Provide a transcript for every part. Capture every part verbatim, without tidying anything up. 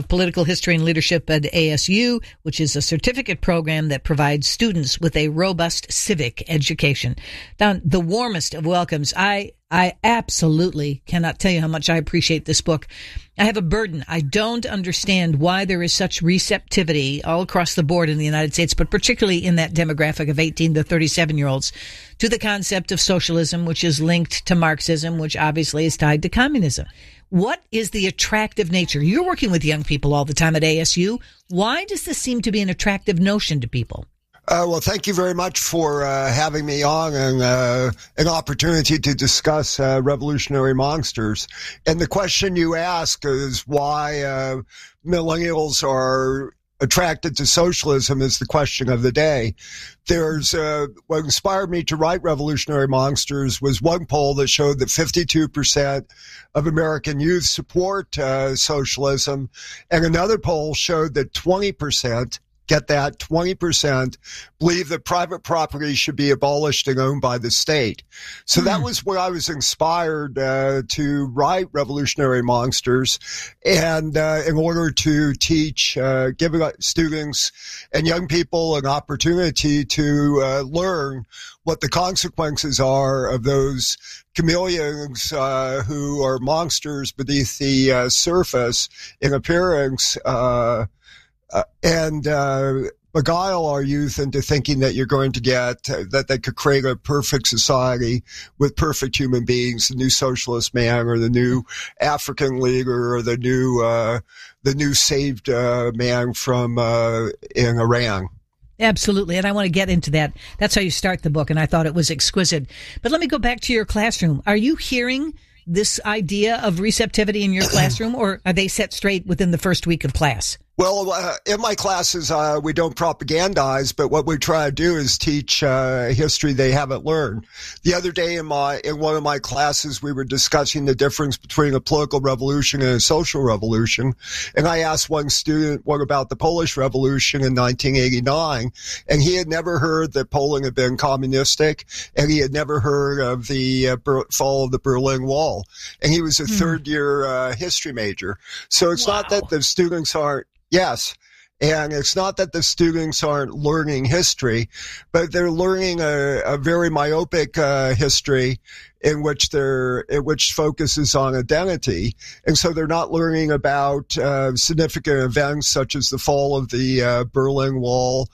of Political History and Leadership at A S U, which is a certificate program that provides students with a robust civic education. Don, the warmest of welcomes. I I absolutely cannot tell you how much I appreciate this book. I have a burden. I don't understand why there is such receptivity all across the board in the United States, but particularly in that demographic of eighteen to thirty-seven-year-olds, to the concept of socialism, which is linked to Marxism, which obviously is tied to communism. What is the attractive nature? You're working with young people all the time at A S U. Why does this seem to be an attractive notion to people? Uh, well, thank you very much for uh, having me on and uh, an opportunity to discuss uh, revolutionary monsters. And the question you ask is why uh, millennials are attracted to socialism is the question of the day. There's uh, what inspired me to write Revolutionary Monsters was one poll that showed that fifty-two percent of American youth support uh, socialism, and another poll showed that twenty percent, get that, twenty percent believe that private property should be abolished and owned by the state. So mm. that was where I was inspired uh, to write Revolutionary Monsters, and uh, in order to teach, uh, give students and young people an opportunity to uh, learn what the consequences are of those chameleons uh, who are monsters beneath the uh, surface in appearance, uh, Uh, and uh, beguile our youth into thinking that you're going to get, uh, that they could create a perfect society with perfect human beings, the new socialist man or the new African leader or the new, uh, the new saved uh, man from uh, in Iran. Absolutely. And I want to get into that. That's how you start the book, and I thought it was exquisite. But let me go back to your classroom. Are you hearing this idea of receptivity in your classroom, or are they set straight within the first week of class? Well, uh, in my classes, uh, we don't propagandize, but what we try to do is teach uh, history they haven't learned. The other day in my in one of my classes, we were discussing the difference between a political revolution and a social revolution, and I asked one student, what about the Polish Revolution in nineteen eighty-nine? And he had never heard that Poland had been communistic, and he had never heard of the uh, Ber- fall of the Berlin Wall. And he was a mm. third-year uh, history major. So it's wow. not that the students aren't Yes. And it's not that the students aren't learning history, but they're learning a, a very myopic uh, history in which they're, in which focuses on identity. And so they're not learning about uh, significant events such as the fall of the uh, Berlin Wall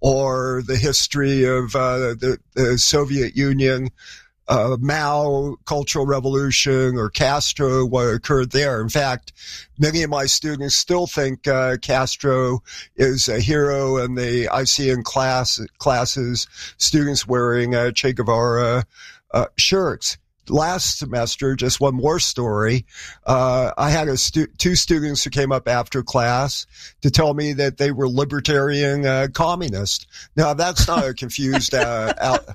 or the history of uh, the, the Soviet Union, Uh, Mao, Cultural Revolution, or Castro, what occurred there. In fact, many of my students still think uh, Castro is a hero, and they I see in class classes students wearing uh, Che Guevara uh, shirts. Last semester, just one more story, uh, I had a stu- two students who came up after class to tell me that they were libertarian uh, communist. Now, that's not a confused uh, out.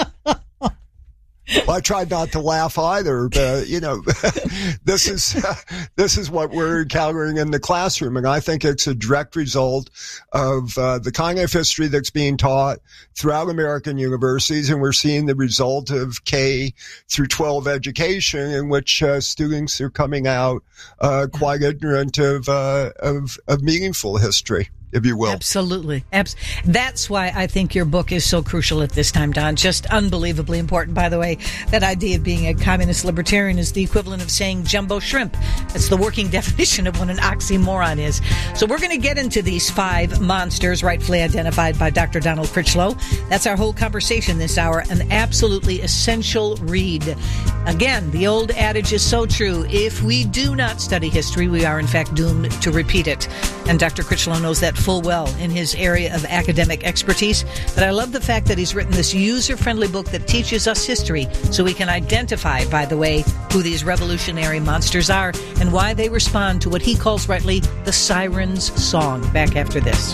Well, I tried not to laugh either, but you know, this is uh, this is what we're encountering in the classroom, and I think it's a direct result of uh, the kind of history that's being taught throughout American universities, and we're seeing the result of K through twelve education, in which uh, students are coming out uh, quite ignorant of, uh, of of meaningful history, if you will. Absolutely. Abs- That's why I think your book is so crucial at this time, Don. Just unbelievably important. By the way, that idea of being a communist libertarian is the equivalent of saying jumbo shrimp. That's the working definition of what an oxymoron is. So we're going to get into these five monsters rightfully identified by Doctor Donald Critchlow. That's our whole conversation this hour. An absolutely essential read. Again, the old adage is so true. If we do not study history, we are in fact doomed to repeat it. And Doctor Critchlow knows that full well in his area of academic expertise. But I love the fact that he's written this user-friendly book that teaches us history so we can identify, by the way, who these revolutionary monsters are and why they respond to what he calls rightly the siren's song. Back after this.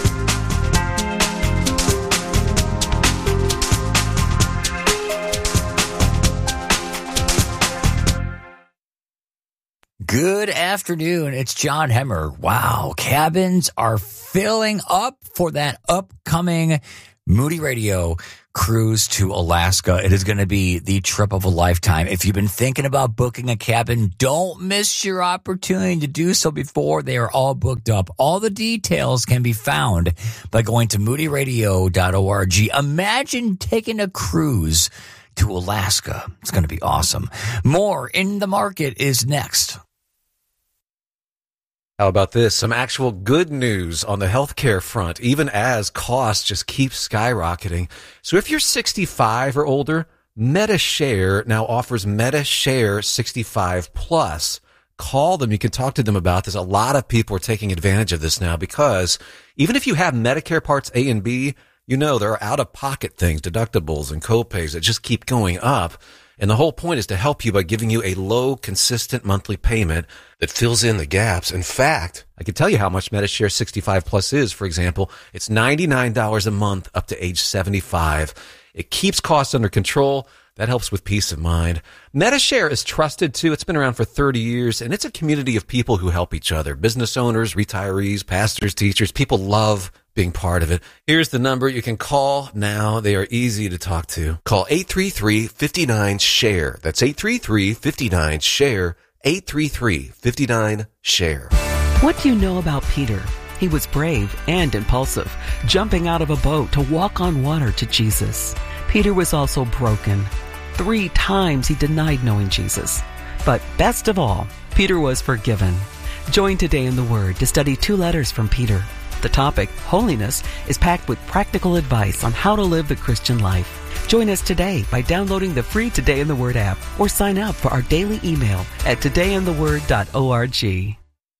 Good afternoon. It's John Hemmer. Wow. Cabins are filling up for that upcoming Moody Radio cruise to Alaska. It is going to be the trip of a lifetime. If you've been thinking about booking a cabin, don't miss your opportunity to do so before they are all booked up. All the details can be found by going to moody radio dot org. Imagine taking a cruise to Alaska. It's going to be awesome. More In the Market is next. How about this? Some actual good news on the healthcare front, even as costs just keep skyrocketing. So if you're sixty-five or older, MediShare now offers MediShare sixty-five plus. Call them. You can talk to them about this. A lot of people are taking advantage of this now because even if you have Medicare Parts A and B, you know there are out-of-pocket things, deductibles and copays that just keep going up. And the whole point is to help you by giving you a low, consistent monthly payment that fills in the gaps. In fact, I can tell you how much MediShare sixty-five plus is. For example, it's ninety-nine dollars a month up to age seventy-five. It keeps costs under control. That helps with peace of mind. MediShare is trusted too. It's been around for thirty years, and it's a community of people who help each other. Business owners, retirees, pastors, teachers. People love being part of it. Here's the number you can call now. They are easy to talk to. Call eight three three, five nine, share. That's eight three three, five nine, share. eight three three, five nine, share. What do you know about Peter? He was brave and impulsive, jumping out of a boat to walk on water to Jesus. Peter was also broken. Three times he denied knowing Jesus. But best of all, Peter was forgiven. Join Today in the Word to study two letters from Peter. The topic, holiness, is packed with practical advice on how to live the Christian life. Join us today by downloading the free Today in the Word app or sign up for our daily email at today in the word dot org.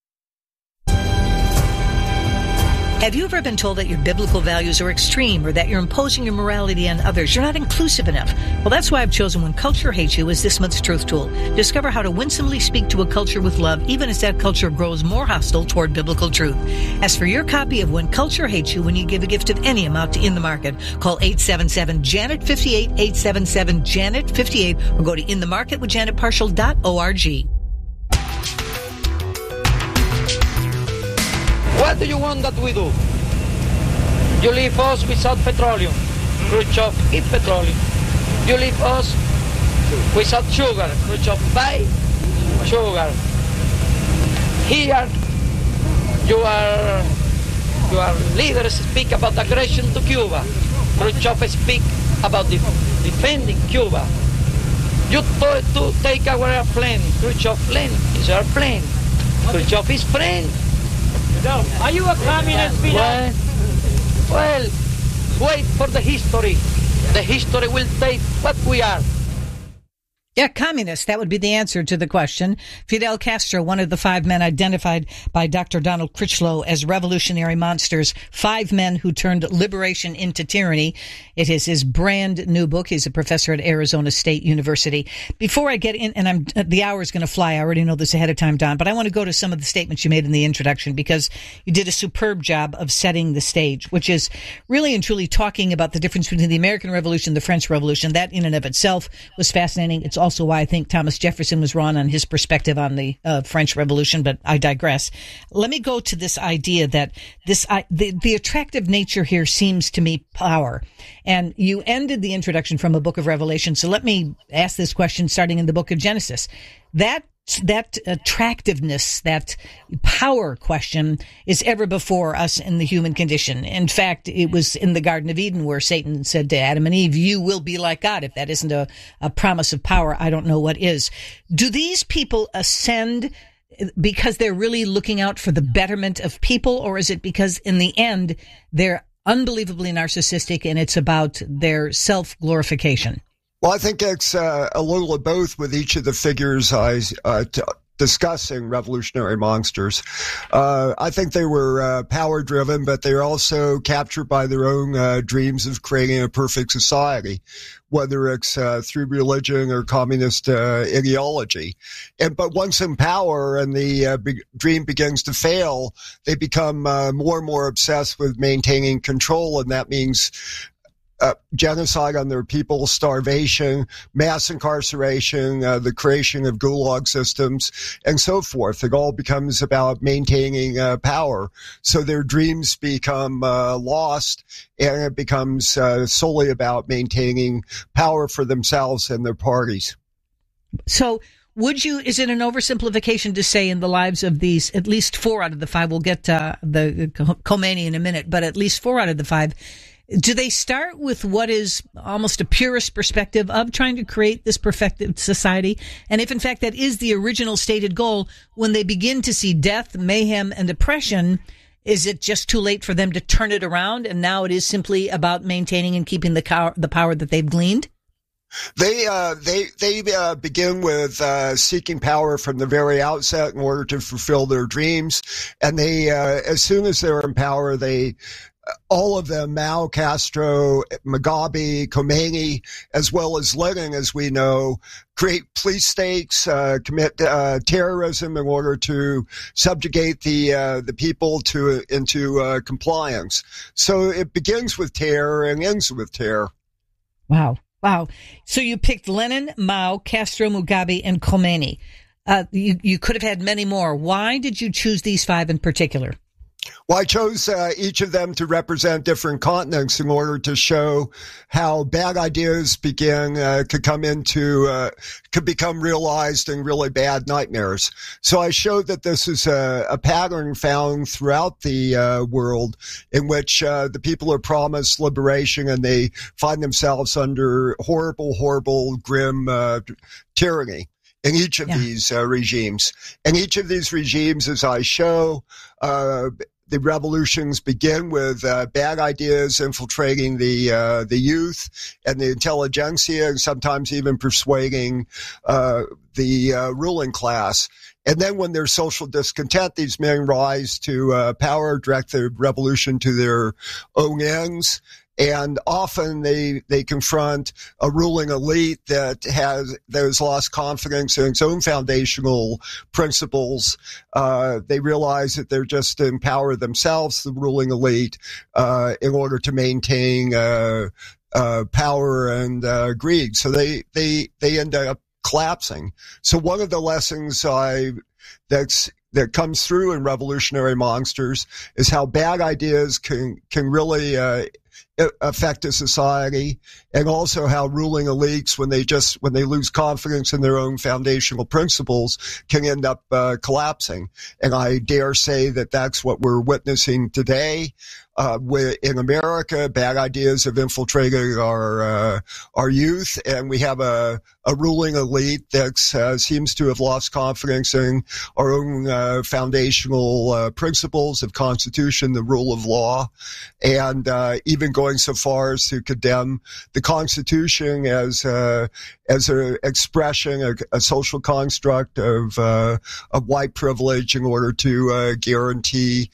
Have you ever been told that your biblical values are extreme or that you're imposing your morality on others? You're not inclusive enough. Well, that's why I've chosen When Culture Hates You as this month's Truth Tool. Discover how to winsomely speak to a culture with love, even as that culture grows more hostile toward biblical truth. As for your copy of When Culture Hates You when you give a gift of any amount to In the Market, call eight seven seven, Janet fifty-eight, eight seven seven, Janet fifty-eight, or go to in the market with janet partial dot org. What do you want that we do? You leave us without petroleum. Khrushchev eat petroleum. You leave us without sugar. Khrushchev buy sugar. Here, your, your leaders speak about aggression to Cuba. Khrushchev speak about def- defending Cuba. You told to take our airplane. Khrushchev plane is our plane. Khrushchev is friend. Are you a communist, Well, well, wait for the history. The history will take what we are. Yeah, communist. That would be the answer to the question. Fidel Castro, one of the five men identified by Doctor Donald Critchlow as revolutionary monsters, five men who turned liberation into tyranny. It is his brand new book. He's a professor at Arizona State University. Before I get in, and I'm the hour is going to fly. I already know this ahead of time, Don, but I want to go to some of the statements you made in the introduction because you did a superb job of setting the stage, which is really and truly talking about the difference between the American Revolution and the French Revolution. That in and of itself was fascinating. It's also why I think Thomas Jefferson was wrong on his perspective on the uh, French Revolution, but I digress. Let me go to this idea that this I, the, the attractive nature here seems to me power. And you ended the introduction from a book of Revelation, so let me ask this question starting in the book of Genesis. That That attractiveness, that power question is ever before us in the human condition. In fact, it was in the Garden of Eden where Satan said to Adam and Eve, you will be like God. If that isn't a, a promise of power, I don't know what is. Do these people ascend because they're really looking out for the betterment of people, or is it because in the end they're unbelievably narcissistic and it's about their self-glorification? Well, I think it's uh, a little of both with each of the figures I uh, t- discussing revolutionary monsters. Uh, I think they were uh, power-driven, but they're also captured by their own uh, dreams of creating a perfect society, whether it's uh, through religion or communist uh, ideology. And but once in power and the uh, be- dream begins to fail, they become uh, more and more obsessed with maintaining control, and that means uh, genocide on their people, starvation, mass incarceration, uh, the creation of gulag systems, and so forth. It all becomes about maintaining uh, power. So their dreams become uh, lost, and it becomes uh, solely about maintaining power for themselves and their parties. So would you, is it an oversimplification to say in the lives of these, at least four out of the five, we'll get uh, the Khomeini in a minute, but at least four out of the five, do they start with what is almost a purist perspective of trying to create this perfected society? And if in fact that is the original stated goal, when they begin to see death, mayhem, and oppression, is it just too late for them to turn it around? And now it is simply about maintaining and keeping the power, the power that they've gleaned? They uh, they they uh, begin with uh, seeking power from the very outset in order to fulfill their dreams, and they uh, as soon as they're in power, they all of them, Mao, Castro, Mugabe, Khomeini, as well as Lenin, as we know, create police states, uh, commit uh, terrorism in order to subjugate the uh, the people to into uh, compliance. So it begins with terror and ends with terror. Wow. Wow. So you picked Lenin, Mao, Castro, Mugabe, and Khomeini. Uh, you, you could have had many more. Why did you choose these five in particular? Well, I chose uh, each of them to represent different continents in order to show how bad ideas begin, uh, could come into, uh, could become realized in really bad nightmares. So I showed that this is a, a pattern found throughout the uh, world in which uh, the people are promised liberation and they find themselves under horrible, horrible, grim uh, tyranny in each of yeah. these uh, regimes. And each of these regimes, as I show, uh, the revolutions begin with uh, bad ideas infiltrating the uh, the youth and the intelligentsia, and sometimes even persuading uh, the uh, ruling class. And then when there's social discontent, these men rise to uh, power, direct the revolution to their own ends. And often they, they confront a ruling elite that has, that has lost confidence in its own foundational principles. Uh, they realize that they're just in power themselves, the ruling elite, uh, in order to maintain, uh, uh, power and, uh, greed. So they, they, they end up collapsing. So one of the lessons I, that's, that comes through in Revolutionary Monsters is how bad ideas can, can really, uh, affect a society, and also how ruling elites, when they just when they lose confidence in their own foundational principles, can end up uh, collapsing. And I dare say that that's what we're witnessing today. Uh, in America, bad ideas have infiltrated our uh, our youth, and we have a, a ruling elite that uh, seems to have lost confidence in our own uh, foundational uh, principles of Constitution, the rule of law, and uh, even going so far as to condemn the Constitution as uh, as an expression, a, a social construct of uh, of white privilege in order to uh, guarantee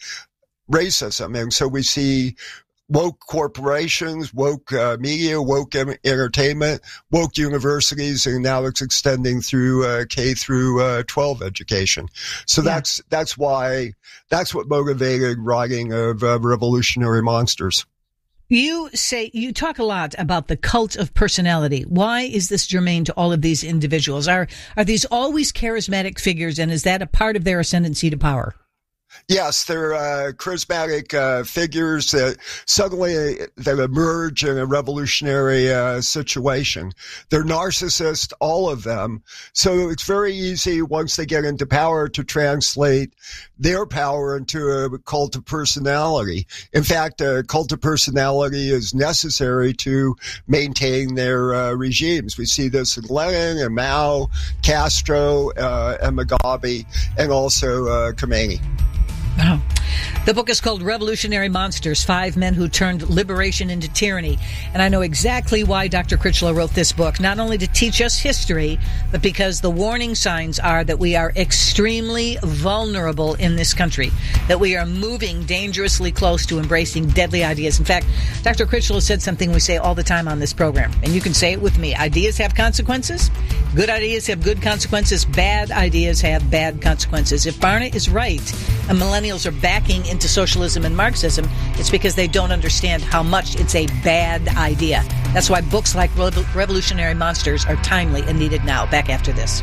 racism. And so we see woke corporations, woke uh, media, woke em- entertainment, woke universities, and now it's extending through uh, K through uh, twelve education. So yeah. that's that's why that's what motivated writing of uh, Revolutionary Monsters. You say, you talk a lot about the cult of personality. Why is this germane to all of these individuals? Are are these always charismatic figures, and is that a part of their ascendancy to power? Yes, they're uh, charismatic uh, figures that suddenly uh, that emerge in a revolutionary uh, situation. They're narcissists, all of them. So it's very easy once they get into power to translate their power into a cult of personality. In fact, a cult of personality is necessary to maintain their uh, regimes. We see this in Lenin and Mao, Castro, uh, and Mugabe, and also uh, Khomeini. Wow. The book is called Revolutionary Monsters, Five Men Who Turned Liberation into Tyranny. And I know exactly why Doctor Critchlow wrote this book, not only to teach us history, but because the warning signs are that we are extremely vulnerable in this country, that we are moving dangerously close to embracing deadly ideas. In fact, Doctor Critchlow said something we say all the time on this program, and you can say it with me. Ideas have consequences. Good ideas have good consequences. Bad ideas have bad consequences. If Barna is right, and millennials are back backing into socialism and Marxism, it's because they don't understand how much it's a bad idea. That's why books like Revolutionary Monsters are timely and needed now. Back after this.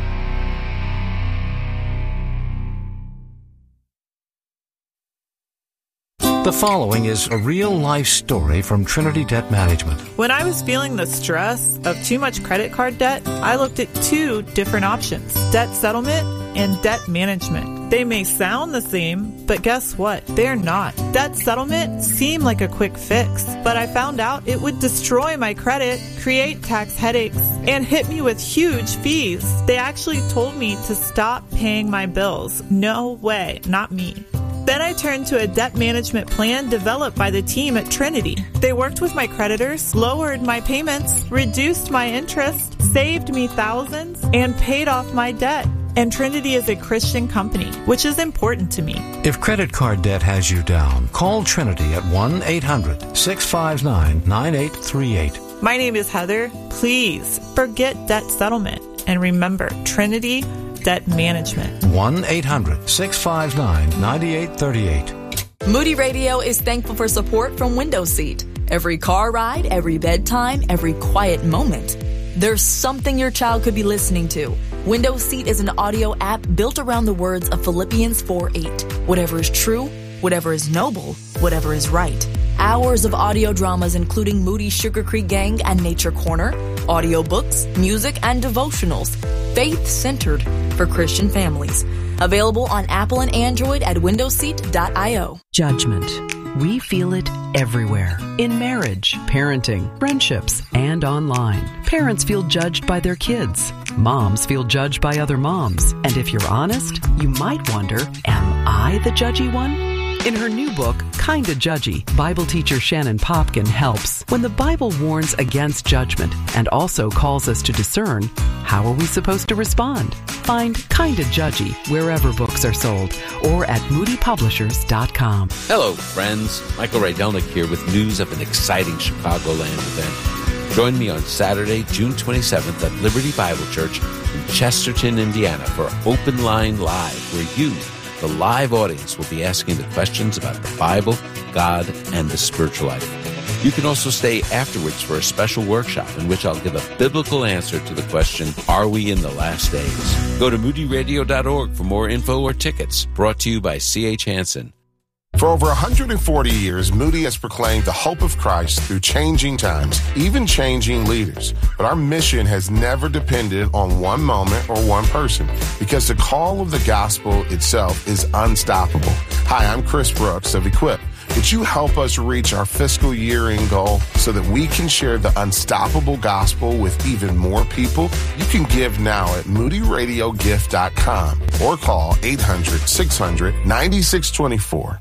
The following is a real-life story from Trinity Debt Management. When I was feeling the stress of too much credit card debt, I looked at two different options, debt settlement and debt management. They may sound the same, but guess what? They're not. Debt settlement seemed like a quick fix, but I found out it would destroy my credit, create tax headaches, and hit me with huge fees. They actually told me to stop paying my bills. No way, not me. Then I turned to a debt management plan developed by the team at Trinity. They worked with my creditors, lowered my payments, reduced my interest, saved me thousands, and paid off my debt. And Trinity is a Christian company, which is important to me. If credit card debt has you down, call Trinity at one eight hundred six five nine nine eight three eight. My name is Heather. Please forget debt settlement and remember Trinity Debt Management. one eight hundred six five nine nine eight three eight. Moody Radio is thankful for support from Window Seat. Every car ride, every bedtime, every quiet moment, there's something your child could be listening to. Window Seat is an audio app built around the words of Philippians four eight. Whatever is true, whatever is noble, whatever is right. Hours of audio dramas including Moody Sugar Creek Gang and Nature Corner, audiobooks, music, and devotionals. Faith-centered for Christian families. Available on Apple and Android at window seat dot io. Judgment. We feel it everywhere. In marriage, parenting, friendships, and online. Parents feel judged by their kids. Moms feel judged by other moms. And if you're honest, you might wonder, am I the judgy one? In her new book, Kinda Judgy, Bible teacher Shannon Popkin helps. When the Bible warns against judgment and also calls us to discern, how are we supposed to respond? Find Kinda Judgy wherever books are sold or at moody publishers dot com. Hello, friends. Michael Ray Delnick here with news of an exciting Chicagoland event. Join me on Saturday, June twenty-seventh at Liberty Bible Church in Chesterton, Indiana for Open Line Live, where you, the live audience, will be asking the questions about the Bible, God, and the spiritual life. You can also stay afterwards for a special workshop in which I'll give a biblical answer to the question, are we in the last days? Go to moody radio dot org for more info or tickets. Brought to you by C H Hansen. For over one hundred forty years, Moody has proclaimed the hope of Christ through changing times, even changing leaders. But our mission has never depended on one moment or one person, because the call of the gospel itself is unstoppable. Hi, I'm Chris Brooks of Equip. Would you help us reach our fiscal year-end goal so that we can share the unstoppable gospel with even more people? You can give now at moody radio gift dot com or call eight hundred six hundred ninety-six twenty-four.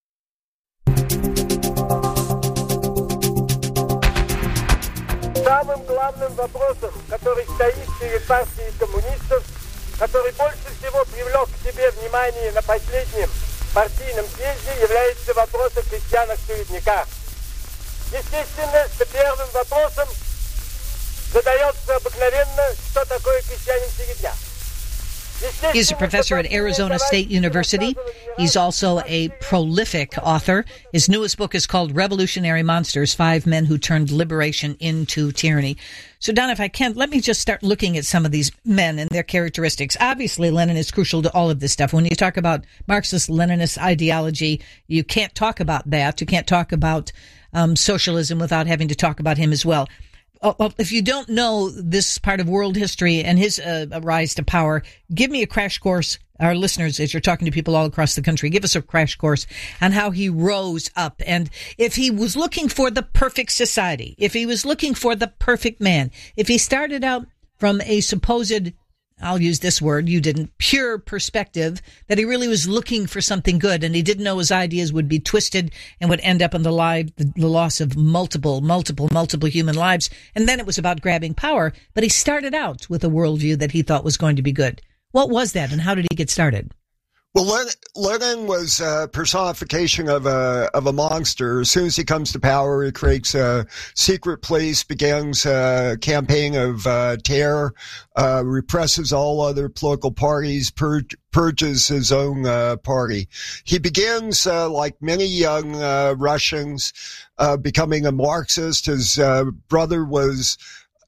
Самым главным вопросом, который стоит перед партией коммунистов, который больше всего привлек к себе внимание на последнем партийном съезде, является вопрос о крестьянах-середняках. Естественно, что первым вопросом задается обыкновенно, что такое крестьянин-середняк. He's a professor at Arizona State University. He's also a prolific author. His newest book is called Revolutionary Monsters, Five Men Who Turned Liberation into Tyranny. So, Don, if I can, let me just start looking at some of these men and their characteristics. Obviously, Lenin is crucial to all of this stuff. When you talk about Marxist-Leninist ideology, you can't talk about that. You can't talk about um, socialism without having to talk about him as well. If you don't know this part of world history and his uh, rise to power, give me a crash course. Our listeners, as you're talking to people all across the country, give us a crash course on how he rose up. And if he was looking for the perfect society, if he was looking for the perfect man, if he started out from a supposed, I'll use this word, you didn't, pure perspective, that he really was looking for something good and he didn't know his ideas would be twisted and would end up in the life, the, the loss of multiple, multiple, multiple human lives. And then it was about grabbing power. But he started out with a worldview that he thought was going to be good. What was that and how did he get started? Well, Lenin, Lenin was a personification of a of a monster. As soon as he comes to power, he creates a secret police, begins a campaign of uh, terror, uh, represses all other political parties, purge, purges his own uh, party. He begins, uh, like many young uh, Russians, uh, becoming a Marxist. His uh, brother was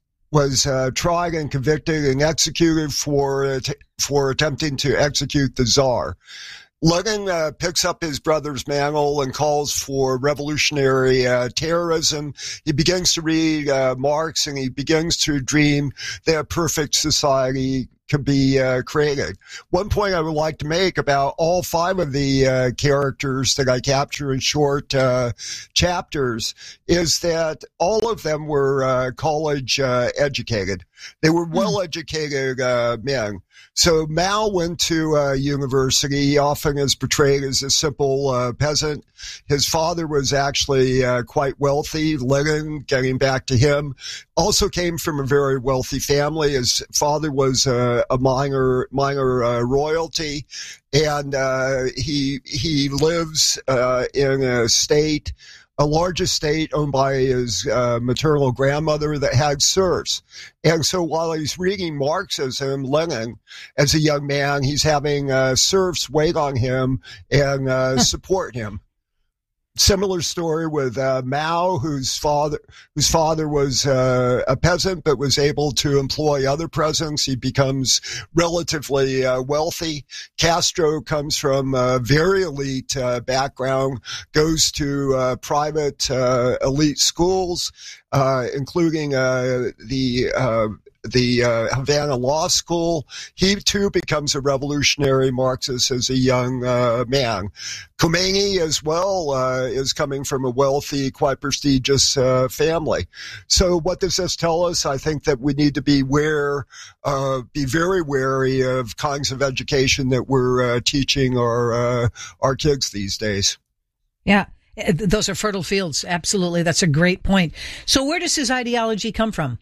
was uh, tried and convicted and executed for uh, t- for attempting to execute the Tsar. Lenin uh, picks up his brother's mantle and calls for revolutionary uh, terrorism. He begins to read uh, Marx, and he begins to dream that a perfect society could be uh, created. One point I would like to make about all five of the uh, characters that I capture in short uh, chapters is that all of them were uh, college uh, educated. They were well-educated uh, men. So Mao went to uh, university. He often is portrayed as a simple uh, peasant. His father was actually uh, quite wealthy. Lenin, getting back to him, also came from a very wealthy family. His father was uh, a minor minor uh, royalty, and uh, he he lives uh, in a state. A large estate owned by his uh, maternal grandmother that had serfs. And so while he's reading Marxism, Lenin, as a young man, he's having uh, serfs wait on him and uh, support him. Similar story with uh, Mao, whose father whose father was uh, a peasant but was able to employ other peasants. He becomes relatively uh, wealthy. Castro comes from a very elite uh, background, goes to uh, private uh, elite schools, uh, including uh, the uh, the uh, Havana Law School. He, too, becomes a revolutionary Marxist as a young uh, man. Khomeini, as well, uh, is coming from a wealthy, quite prestigious uh, family. So what does this tell us? I think that we need to be aware, uh, be very wary of kinds of education that we're uh, teaching our, uh, our kids these days. Yeah. Those are fertile fields. Absolutely. That's a great point. So where does his ideology come from?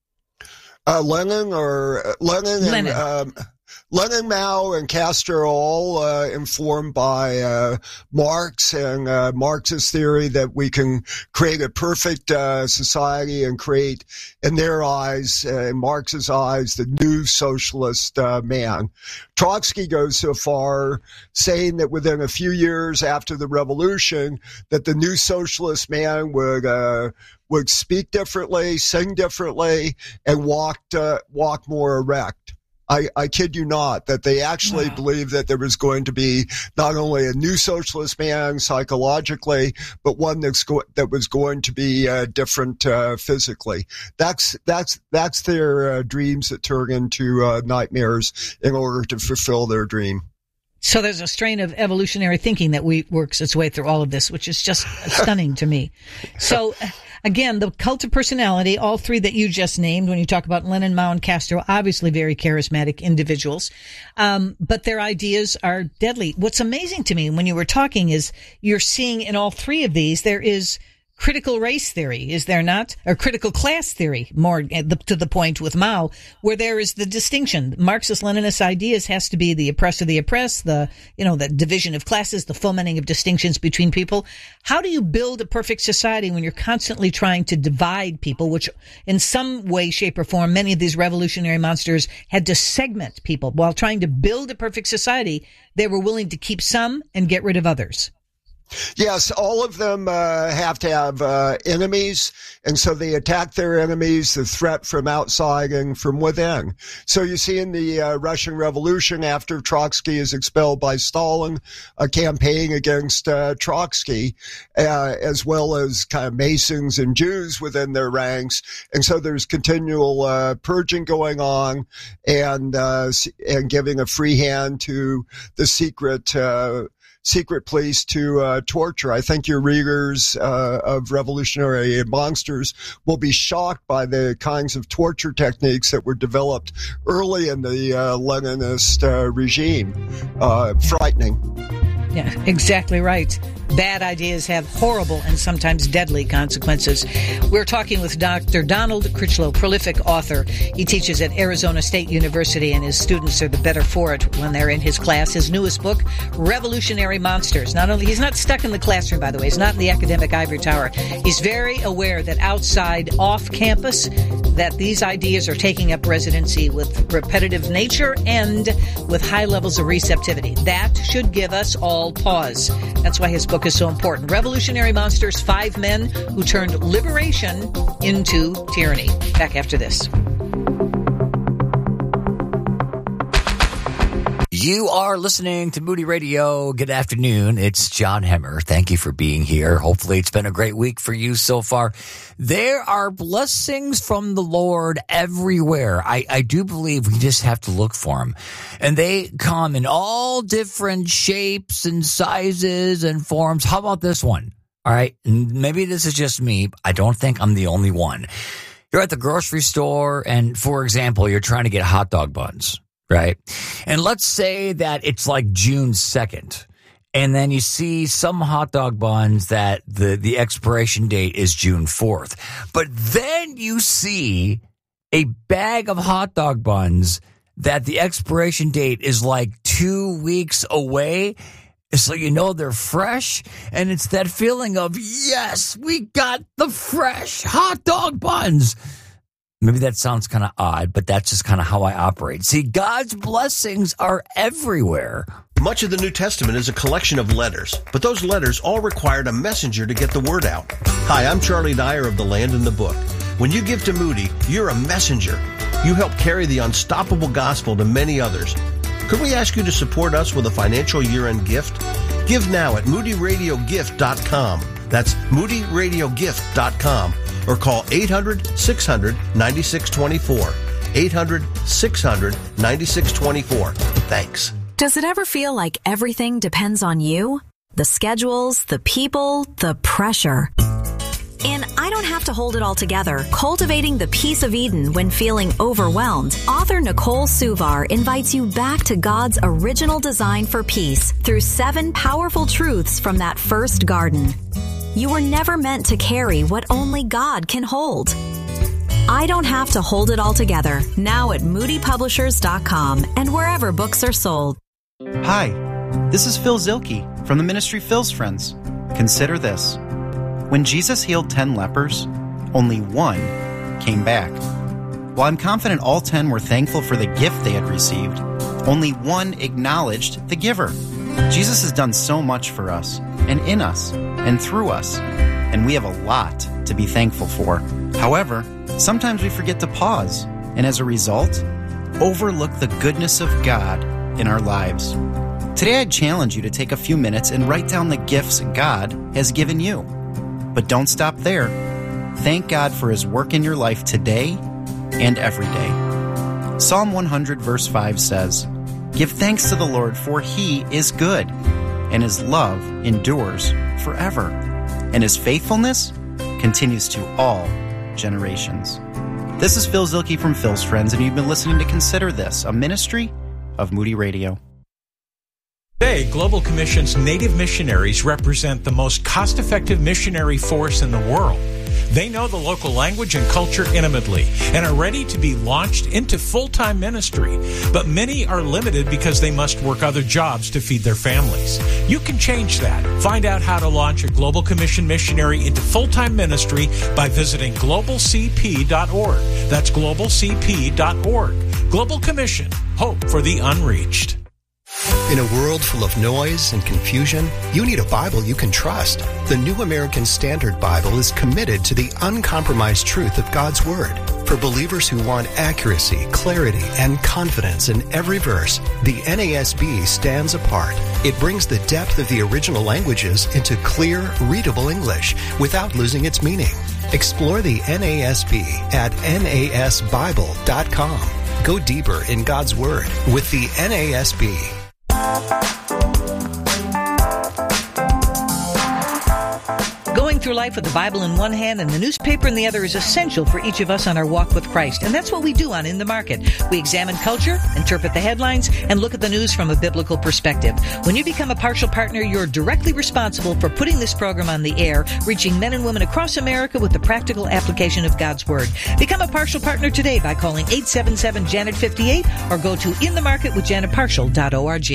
Uh, Lenin or uh, Lenin, Lenin. and um, Lenin, Mao, and Castro, all uh, informed by uh, Marx and uh, Marxist theory that we can create a perfect uh, society and create, in their eyes, uh, in Marx's eyes, the new socialist uh, man. Trotsky goes so far saying that within a few years after the revolution, that the new socialist man would uh, would speak differently, sing differently, and walk uh, walk more erect. I, I kid you not, that they actually wow. believed that there was going to be not only a new socialist man psychologically, but one that's go- that was going to be uh, different uh, physically. That's that's that's their uh, dreams that turn into uh, nightmares in order to fulfill their dream. So there's a strain of evolutionary thinking that we works its way through all of this, which is just stunning to me. So again, the cult of personality, all three that you just named, when you talk about Lenin, Mao, and Castro, obviously very charismatic individuals, um, but their ideas are deadly. What's amazing to me when you were talking is you're seeing in all three of these, there is critical race theory, is there not? Or critical class theory, more to the point with Mao, where there is the distinction. Marxist-Leninist ideas has to be the oppressor, the oppressed, the, you know, the division of classes, the fomenting of distinctions between people. How do you build a perfect society when you're constantly trying to divide people, which in some way, shape, or form, many of these revolutionary monsters had to segment people. While trying to build a perfect society, they were willing to keep some and get rid of others. Yes, all of them uh, have to have uh, enemies, and so they attack their enemies, the threat from outside and from within. So you see in the uh, Russian Revolution, after Trotsky is expelled by Stalin, a campaign against uh, Trotsky, uh, as well as kind of Masons and Jews within their ranks. And so there's continual uh, purging going on and, uh, and giving a free hand to the secret uh secret police to uh, torture. I think your readers uh, of Revolutionary Monsters will be shocked by the kinds of torture techniques that were developed early in the uh, Leninist uh, regime. Uh, frightening. Yeah, exactly right. Bad ideas have horrible and sometimes deadly consequences. We're talking with Doctor Donald Critchlow, prolific author. He teaches at Arizona State University, and his students are the better for it when they're in his class. His newest book, Revolutionary Monsters. Not only, he's not stuck in the classroom, by the way. He's not in the academic ivory tower. He's very aware that outside, off campus, that these ideas are taking up residency with repetitive nature and with high levels of receptivity. That should give us all pause. That's why his book is so important. Revolutionary Monsters, Five Men Who Turned Liberation into Tyranny. Back after this. You are listening to Moody Radio. Good afternoon. It's John Hemmer. Thank you for being here. Hopefully it's been a great week for you so far. There are blessings from the Lord everywhere. I, I do believe we just have to look for them. And they come in all different shapes and sizes and forms. How about this one? All right. Maybe this is just me. I don't think I'm the only one. You're at the grocery store and, for example, you're trying to get hot dog buns. Right? And let's say that it's like June second. And then you see some hot dog buns that the, the expiration date is June fourth. But then you see a bag of hot dog buns that the expiration date is like two weeks away. So you know they're fresh. And it's that feeling of, yes, we got the fresh hot dog buns. Maybe that sounds kind of odd, but that's just kind of how I operate. See, God's blessings are everywhere. Much of the New Testament is a collection of letters, but those letters all required a messenger to get the word out. Hi, I'm Charlie Dyer of The Land and the Book. When you give to Moody, you're a messenger. You help carry the unstoppable gospel to many others. Could we ask you to support us with a financial year-end gift? Give now at moody radio gift dot com. That's moody radio gift dot com. Or call eight hundred, six hundred, ninety-six twenty-four. eight hundred, six hundred, ninety-six twenty-four. Thanks. Does it ever feel like everything depends on you? The schedules, the people, the pressure. In I Don't Have to Hold It All Together, Cultivating the Peace of Eden When Feeling Overwhelmed, author Nicole Suvar invites you back to God's original design for peace through seven powerful truths from that first garden. You were never meant to carry what only God can hold. I Don't Have to Hold It All Together, now at moody publishers dot com and wherever books are sold. Hi, this is Phil Zilke from the ministry Phil's Friends. Consider this. When Jesus healed ten lepers, only one came back. While I'm confident all ten were thankful for the gift they had received, only one acknowledged the giver. Jesus has done so much for us, and in us, and through us, and we have a lot to be thankful for. However, sometimes we forget to pause, and as a result, overlook the goodness of God in our lives. Today, I'd challenge you to take a few minutes and write down the gifts God has given you. But don't stop there. Thank God for His work in your life today and every day. Psalm one hundred verse five says, "Give thanks to the Lord, for He is good, and His love endures forever, and His faithfulness continues to all generations." This is Phil Zilke from Phil's Friends, and you've been listening to Consider This, a ministry of Moody Radio. Today, Global Commission's Native missionaries represent the most cost-effective missionary force in the world. They know the local language and culture intimately and are ready to be launched into full-time ministry. But many are limited because they must work other jobs to feed their families. You can change that. Find out how to launch a Global Commission missionary into full-time ministry by visiting global c p dot org. That's global c p dot org. Global Commission, hope for the unreached. In a world full of noise and confusion, you need a Bible you can trust. The New American Standard Bible is committed to the uncompromised truth of God's Word. For believers who want accuracy, clarity, and confidence in every verse, the N A S B stands apart. It brings the depth of the original languages into clear, readable English without losing its meaning. Explore the N A S B at N A S Bible dot com. Go deeper in God's Word with the N A S B. Going through life with the Bible in one hand and the newspaper in the other is essential for each of us on our walk with Christ. And that's what we do on In the Market. We examine culture, interpret the headlines, and look at the news from a biblical perspective. When you become a partial partner, you're directly responsible for putting this program on the air, reaching men and women across America with the practical application of God's Word. Become a partial partner today by calling eight seven seven, Janet fifty-eight or go to in the market with janet partial dot org.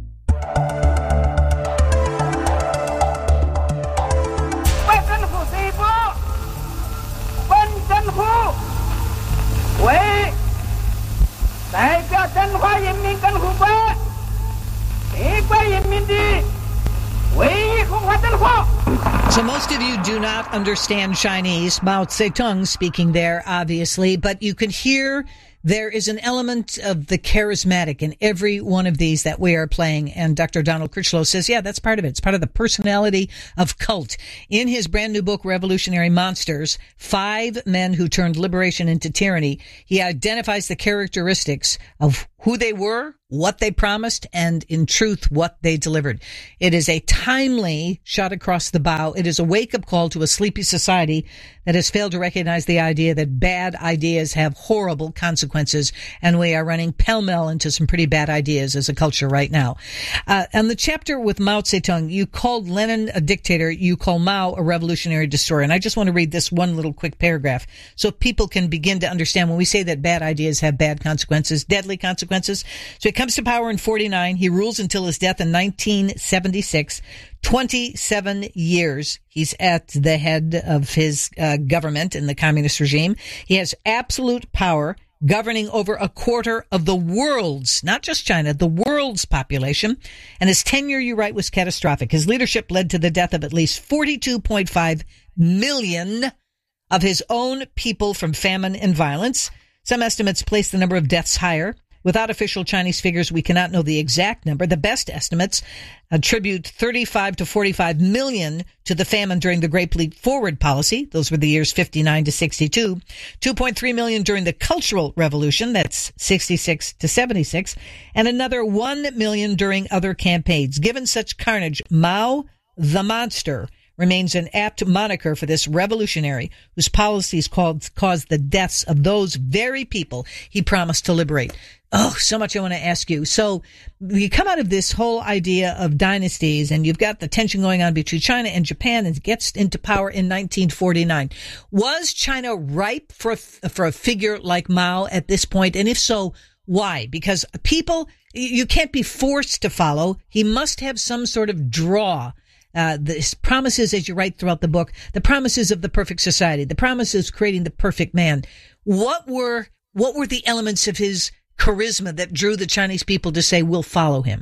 So most of you do not understand Chinese, Mao Zedong speaking there, obviously, but you can hear there is an element of the charismatic in every one of these that we are playing. And Doctor Donald Critchlow says, yeah, that's part of it. It's part of the personality of cult. In his brand new book, Revolutionary Monsters, Five Men Who Turned Liberation into Tyranny, he identifies the characteristics of who they were, what they promised, and in truth, what they delivered. It is a timely shot across the bow. It is a wake-up call to a sleepy society that has failed to recognize the idea that bad ideas have horrible consequences, and we are running pell-mell into some pretty bad ideas as a culture right now. Uh, and the chapter with Mao Zedong, you called Lenin a dictator, you call Mao a revolutionary destroyer. And I just want to read this one little quick paragraph so people can begin to understand when we say that bad ideas have bad consequences, deadly consequences. So he comes to power in forty-nine. He rules until his death in nineteen seventy-six. twenty-seven years he's at the head of his uh, government in the communist regime. He has absolute power, governing over a quarter of the world's, not just China, the world's population. And his tenure, you write, was catastrophic. His leadership led to the death of at least forty-two point five million of his own people from famine and violence. Some estimates place the number of deaths higher. Without official Chinese figures, we cannot know the exact number. The best estimates attribute thirty-five to forty-five million to the famine during the Great Leap Forward policy. Those were the years fifty-nine to sixty-two. two point three million during the Cultural Revolution. That's sixty-six to seventy-six. And another one million during other campaigns. Given such carnage, Mao the Monster remains an apt moniker for this revolutionary whose policies called, caused the deaths of those very people he promised to liberate. Oh, so much I want to ask you. So you come out of this whole idea of dynasties and you've got the tension going on between China and Japan and gets into power in nineteen forty-nine. Was China ripe for, for a figure like Mao at this point? And if so, why? Because people, you can't be forced to follow. He must have some sort of draw. Uh, the promises, as you write throughout the book, the promises of the perfect society, the promises creating the perfect man. What were, what were the elements of his charisma that drew the Chinese people to say, we'll follow him?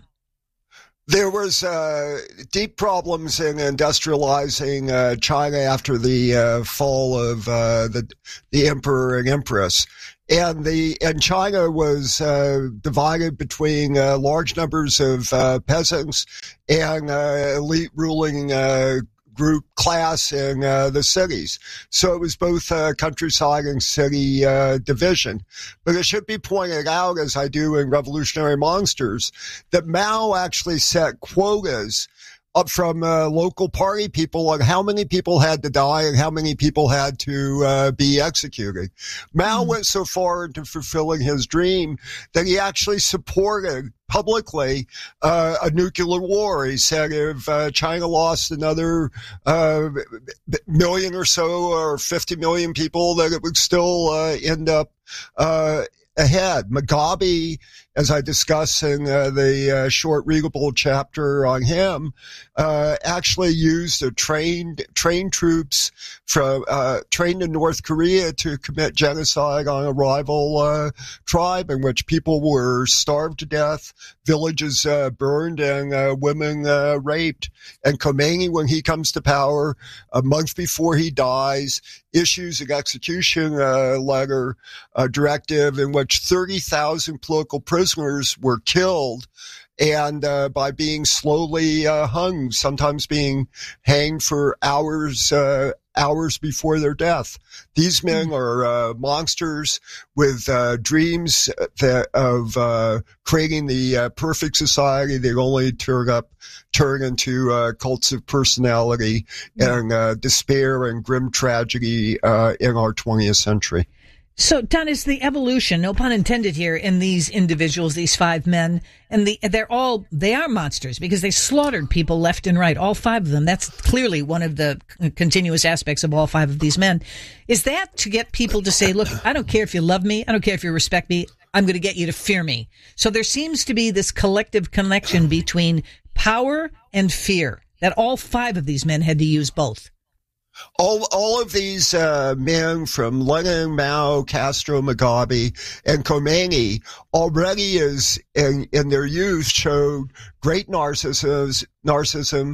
There was uh, deep problems in industrializing uh, China after the uh, fall of uh, the the emperor and empress, and the and China was uh, divided between uh, large numbers of uh, peasants and uh, elite ruling uh, group class in uh, the cities. So it was both uh, countryside and city uh, division. But it should be pointed out, as I do in Revolutionary Monsters, that Mao actually set quotas up from uh, local party people on how many people had to die and how many people had to uh, be executed. Mao mm. went so far into fulfilling his dream that he actually supported publicly uh, a nuclear war. He said if uh, China lost another uh, million or so or fifty million people, that it would still uh, end up uh, ahead. Mugabe, as I discuss in uh, the uh, short readable chapter on him, uh, actually used a trained trained troops from uh, trained in North Korea to commit genocide on a rival uh, tribe, in which people were starved to death, villages uh, burned, and uh, women uh, raped. And Khomeini, when he comes to power, a month before he dies, issues an execution uh, letter, uh, directive in which thirty thousand political prisoners were killed and uh, by being slowly uh, hung, sometimes being hanged for hours, uh, hours before their death. These men are uh, monsters with uh, dreams that, of uh, creating the uh, perfect society. They only turn up, turn into uh, cults of personality and uh, despair and grim tragedy uh, in our twentieth century. So, Don, is the evolution, no pun intended here, in these individuals, these five men, and the, they're all, they are monsters because they slaughtered people left and right, all five of them. That's clearly one of the continuous aspects of all five of these men. Is that to get people to say, look, I don't care if you love me, I don't care if you respect me, I'm going to get you to fear me. So there seems to be this collective connection between power and fear, that all five of these men had to use both. All, all of these uh, men from Lenin, Mao, Castro, Mugabe, and Khomeini already is in, in their youth showed great narcissism, narcissism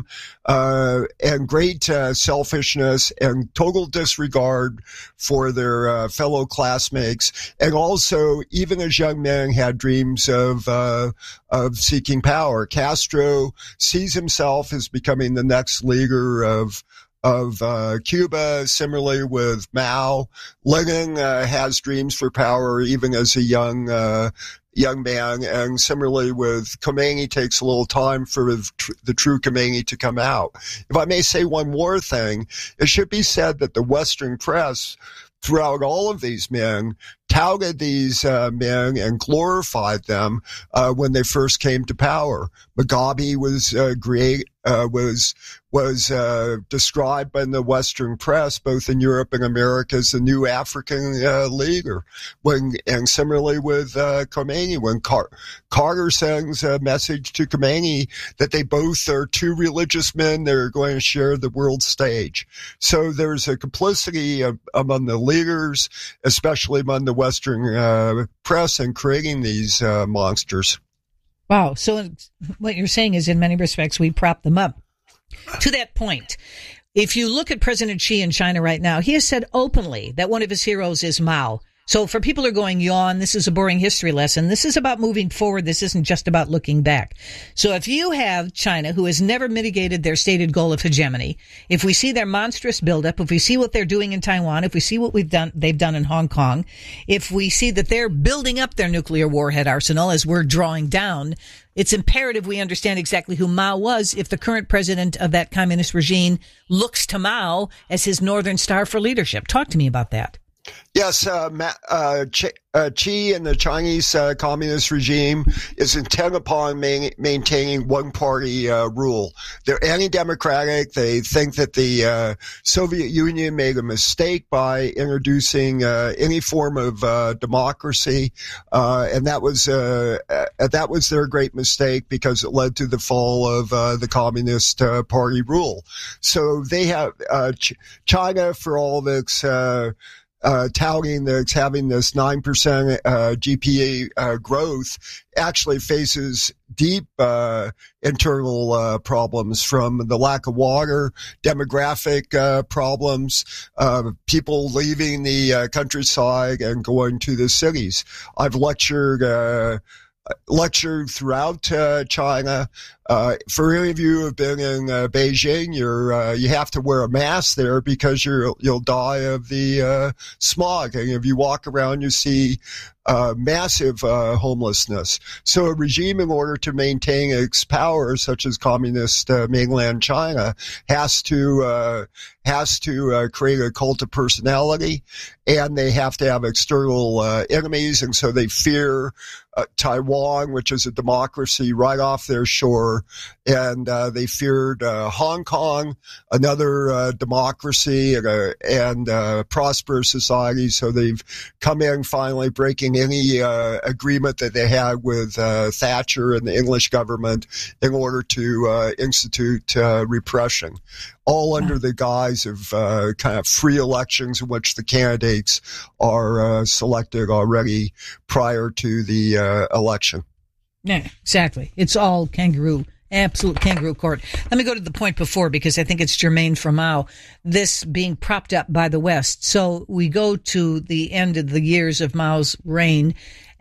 uh, and great uh, selfishness and total disregard for their uh, fellow classmates. And also, even as young men, had dreams of uh, of seeking power. Castro sees himself as becoming the next leader of of uh, Cuba, similarly with Mao. Lenin uh, has dreams for power even as a young uh, young man, and similarly with Khomeini, takes a little time for the, tr- the true Khomeini to come out. If I may say one more thing, it should be said that the Western press throughout all of these men touted these uh, men and glorified them uh, when they first came to power. Mugabe was uh, great, uh, was was uh, described in the Western press, both in Europe and America, as the new African uh, leader. When and similarly with uh, Khomeini, when Car- Carter sends a message to Khomeini that they both are two religious men that are going to share the world stage. So there's a complicity of, among the leaders, especially among the Western uh, press, in creating these uh, monsters. Wow. So what you're saying is, in many respects, we prop them up. To that point, if you look at President Xi in China right now, he has said openly that one of his heroes is Mao. So for people who are going, yawn, this is a boring history lesson. This is about moving forward. This isn't just about looking back. So if you have China, who has never mitigated their stated goal of hegemony, if we see their monstrous buildup, if we see what they're doing in Taiwan, if we see what we've done, they've done in Hong Kong, if we see that they're building up their nuclear warhead arsenal as we're drawing down, it's imperative we understand exactly who Mao was if the current president of that communist regime looks to Mao as his northern star for leadership. Talk to me about that. Yes, uh, uh, Ch- uh, Xi and the Chinese uh, communist regime is intent upon ma- maintaining one-party uh, rule. They're anti-democratic. They think that the uh, Soviet Union made a mistake by introducing uh, any form of uh, democracy, uh, and that was uh, uh, that was their great mistake because it led to the fall of uh, the Communist uh, Party rule. So they have uh, Ch- China, for all of its uh, Uh, touting that it's having this nine percent uh, G P A uh, growth, actually faces deep uh, internal uh, problems from the lack of water, demographic uh, problems, uh, people leaving the uh, countryside and going to the cities. I've lectured uh, lectured throughout uh, China. Uh, for any of you who have been in uh, Beijing, you're, uh, you have to wear a mask there because you're, you'll die of the, uh, smog. And if you walk around, you see, uh, massive, uh, homelessness. So a regime, in order to maintain its power, such as communist, uh, mainland China, has to, uh, has to, uh, create a cult of personality, and they have to have external, uh, enemies. And so they fear, uh, Taiwan, which is a democracy right off their shore. And uh, they feared uh, Hong Kong, another uh, democracy and, a, and uh, prosperous society. So they've come in finally breaking any uh, agreement that they had with uh, Thatcher and the English government in order to uh, institute uh, repression, all under the guise of uh, kind of free elections in which the candidates are uh, selected already prior to the uh, election. Yeah, exactly. It's all kangaroo, absolute kangaroo court. Let me go to the point before, because I think it's germane for Mao, this being propped up by the West. So we go to the end of the years of Mao's reign,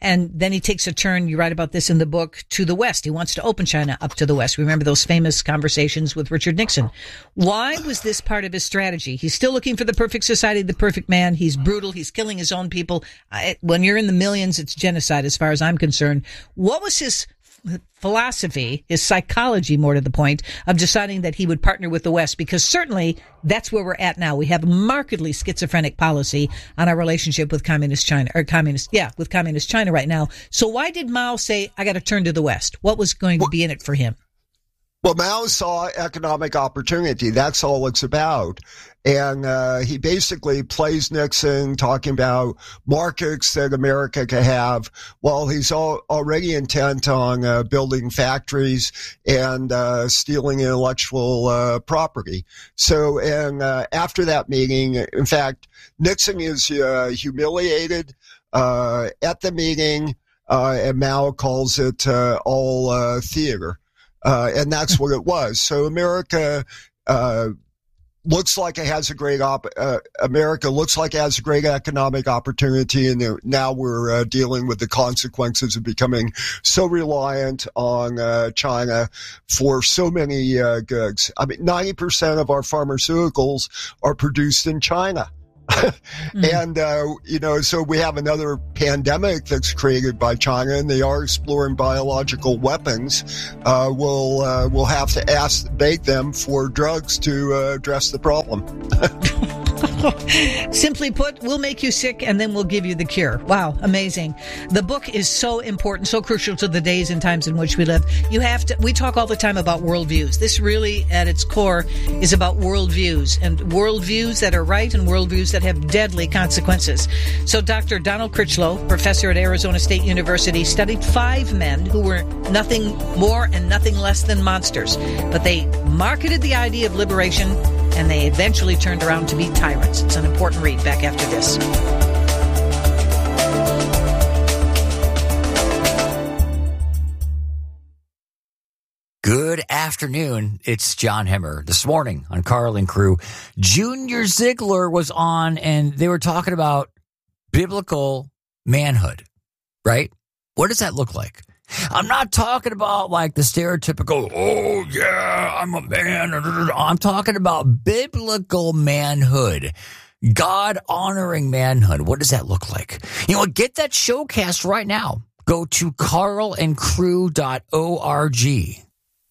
And then he takes a turn, you write about this in the book, to the West. He wants to open China up to the West. Remember those famous conversations with Richard Nixon. Why was this part of his strategy? He's still looking for the perfect society, the perfect man. He's brutal. He's killing his own people. I, when you're in the millions, it's genocide as far as I'm concerned. What was his philosophy, his psychology, more to the point, of deciding that he would partner with the West? Because certainly that's where we're at now. We have a markedly schizophrenic policy on our relationship with communist China, or communist, yeah, with communist China right now. So why did Mao say, I got to turn to the West? What was going to be in it for him? Well, Mao saw economic opportunity. That's all it's about. And uh, he basically plays Nixon, talking about markets that America could have, while he's all, already intent on uh, building factories and uh, stealing intellectual uh, property. So, and uh, after that meeting, in fact, Nixon is uh, humiliated uh, at the meeting, uh, and Mao calls it uh, all uh, theater. Uh, and that's what it was. So America, uh, looks like it has a great op, uh, America looks like it has a great economic opportunity. And now we're uh, dealing with the consequences of becoming so reliant on, uh, China for so many, uh, goods. I mean, ninety percent of our pharmaceuticals are produced in China. mm-hmm. And, uh, you know, so we have another pandemic that's created by China, and they are exploring biological weapons. Uh, we'll, uh, we'll have to ask, beg them for drugs to uh, address the problem. Simply put, we'll make you sick and then we'll give you the cure. Wow, amazing. The book is so important, so crucial to the days and times in which we live. You have to, we talk all the time about worldviews. This really, at its core, is about worldviews, and worldviews that are right and worldviews that have deadly consequences. So Doctor Donald Critchlow, professor at Arizona State University, studied five men who were nothing more and nothing less than monsters. But they marketed the idea of liberation, and they eventually turned around to be tyrants. It's an important read. Back after this. Good afternoon. It's John Hemmer. This morning on Carl and Crew, Junior Ziegler was on, and they were talking about biblical manhood, right? What does that look like? I'm not talking about like the stereotypical, oh, yeah, I'm a man. I'm talking about biblical manhood, God-honoring manhood. What does that look like? You know, get that showcast right now. Go to carl and crew dot org. Hey,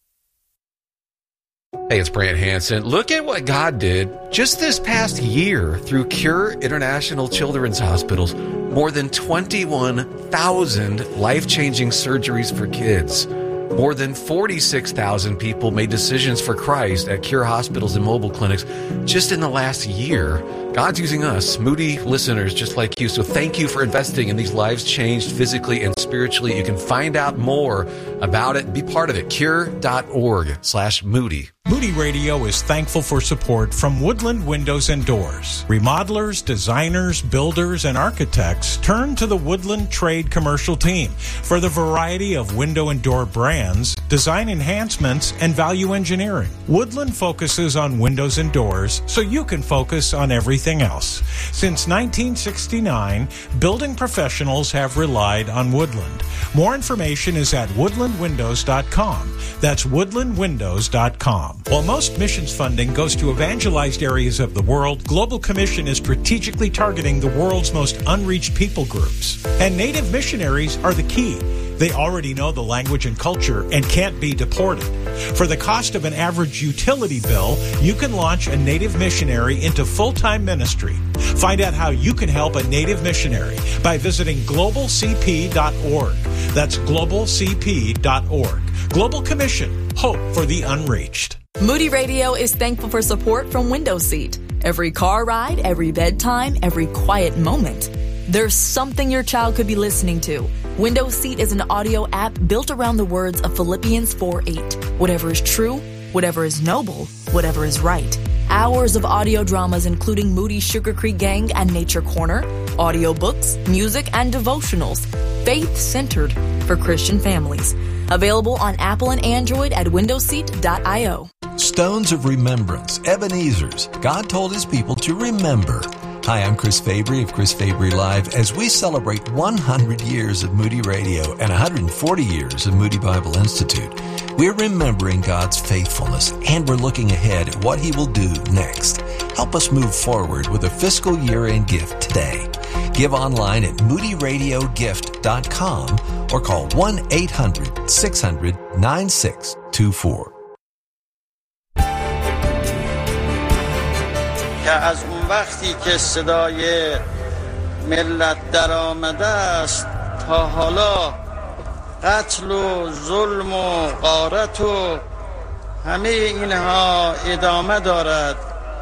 it's Brant Hansen. Look at what God did just this past year through Cure International Children's Hospitals. More than twenty-one thousand life-changing surgeries for kids. More than forty-six thousand people made decisions for Christ at Cure hospitals and mobile clinics just in the last year. God's using us, Moody listeners just like you. So thank you for investing in these lives changed physically and spiritually. You can find out more about it. Be part of it. Cure.org slash Moody. Moody Radio is thankful for support from Woodland Windows and Doors. Remodelers, designers, builders, and architects turn to the Woodland Trade Commercial Team for the variety of window and door brands, design enhancements, and value engineering. Woodland focuses on windows and doors so you can focus on everything else. Since nineteen sixty-nine, building professionals have relied on Woodland. More information is at woodland windows dot com. That's woodland windows dot com. While most missions funding goes to evangelized areas of the world, Global Commission is strategically targeting the world's most unreached people groups. And Native missionaries are the key. They already know the language and culture and can't be deported. For the cost of an average utility bill, you can launch a Native missionary into full-time ministry. Find out how you can help a Native missionary by visiting global c p dot org. That's global c p dot org. Global Commission, hope for the unreached. Moody Radio is thankful for support from Windows Seat. Every car ride, every bedtime, every quiet moment. There's something your child could be listening to. Windows Seat is an audio app built around the words of Philippians four eight. Whatever is true, whatever is noble, whatever is right. Hours of audio dramas including Moody's Sugar Creek Gang and Nature Corner, audiobooks, music, and devotionals. Faith-centered for Christian families. Available on Apple and Android at windows seat dot io. Stones of remembrance, Ebenezer's. God told his people to remember. Hi, I'm Chris Fabry of Chris Fabry Live. As we celebrate one hundred years of Moody Radio and one hundred forty years of Moody Bible Institute, we're remembering God's faithfulness and we're looking ahead at what He will do next. Help us move forward with a fiscal year-end gift today. Give online at moody radio gift dot com or call one eight hundred six hundred nine six two four. که از اون وقتی که صدای ملت در آمده است تا حالا قتل و ظلم و غارت و همه اینها ادامه دارد.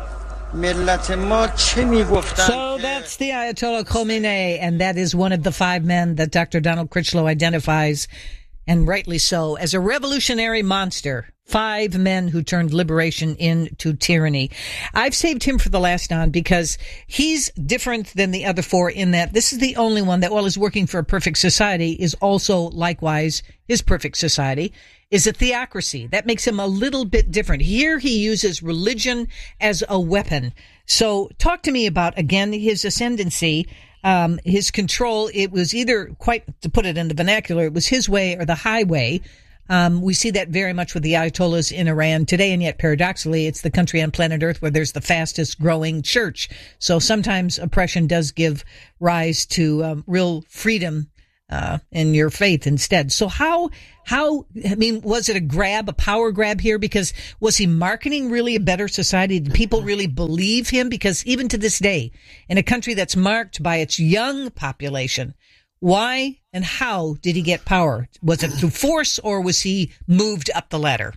ملت ما چه میگفتن؟ So that's the Ayatollah Khomeini, and that is one of the five men that Doctor Donald Critchlow identifies, and rightly so, as a revolutionary monster. Five men who turned liberation into tyranny. I've saved him for the last on because he's different than the other four in that this is the only one that, while he's working for a perfect society, is also likewise his perfect society, is a theocracy. That makes him a little bit different. Here he uses religion as a weapon. So talk to me about, again, his ascendancy, um, his control. It was either, quite to put it in the vernacular, it was his way or the highway. Um, we see that very much with the Ayatollahs in Iran today, and yet paradoxically, it's the country on planet Earth where there's the fastest growing church. So sometimes oppression does give rise to um, real freedom uh, in your faith instead. So how, how, I mean, was it a grab, a power grab here? Because was he marketing really a better society? Did people really believe him? Because even to this day, in a country that's marked by its young population, why and how did he get power? Was it through force or was he moved up the ladder?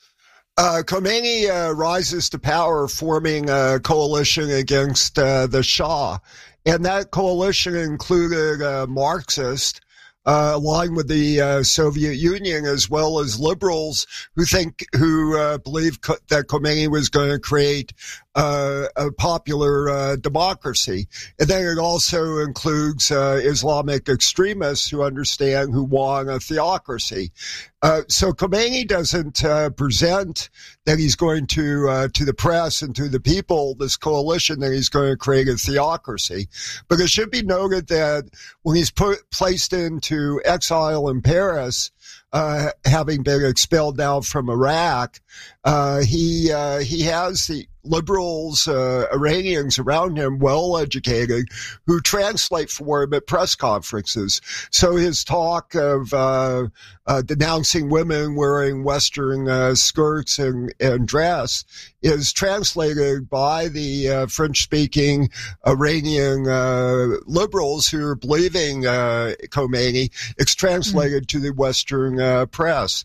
Uh, Khomeini uh, rises to power forming a coalition against uh, the Shah. And that coalition included uh, Marxists, uh, aligned with the uh, Soviet Union, as well as liberals who think, who uh, believe co- that Khomeini was going to create Uh, a popular uh, democracy. And then it also includes uh, Islamic extremists who understand, who want a theocracy. Uh, so Khomeini doesn't uh, present that he's going to, uh, to the press and to the people, this coalition, that he's going to create a theocracy. But it should be noted that when he's put, placed into exile in Paris, uh, having been expelled now from Iraq, uh, he, uh, he has the liberals, uh, Iranians around him, well-educated, who translate for him at press conferences. So his talk of uh, uh, denouncing women wearing Western uh, skirts and, and dress is translated by the uh, French-speaking Iranian uh, liberals who are believing uh, Khomeini. It's translated mm-hmm. to the Western uh, press.